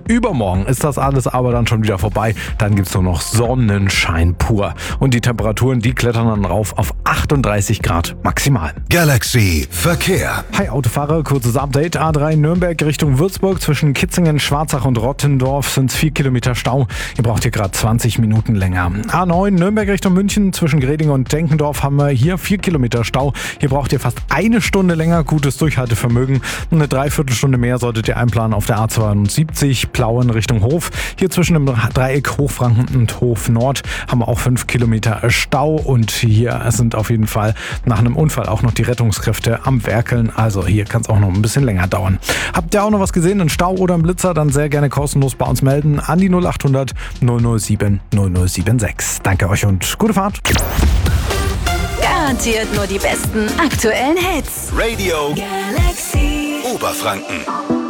Übermorgen ist das alles aber dann schon wieder vorbei. Dann gibt es nur noch Sonnenschein pur. Und die Temperaturen, die klettern dann rauf auf 38 Grad maximal. Galaxy Verkehr. Hi Autofahrer, kurzes Update. A3 Nürnberg Richtung Würzburg zwischen Kitzingen, Schwarzach und Rottendorf sind es 4 Kilometer Stau. Ihr braucht hier gerade 20 Minuten länger. A9 Nürnberg Richtung München zwischen Greding und Denkendorf haben wir hier 4 Kilometer Stau. Hier braucht ihr fast eine Stunde länger, gutes Durchhaltevermögen. Eine Dreiviertelstunde mehr solltet ihr einplanen auf der A72 Plauen Richtung Hof. Hier zwischen dem Dreieck Hochfranken und Hof Nord haben wir auch 5 Kilometer Stau und hier sind auf jeden Fall nach einem Unfall auch noch die Rettungskräfte am Werkeln. Also hier kann es auch noch ein bisschen länger dauern. Habt ihr auch noch was gesehen, einen Stau oder einen Blitzer, dann sehr gerne kostenlos bei uns melden an die 0800 007 0076. Danke euch und gute Fahrt. Garantiert nur die besten aktuellen Hits. Radio Galaxy Oberfranken.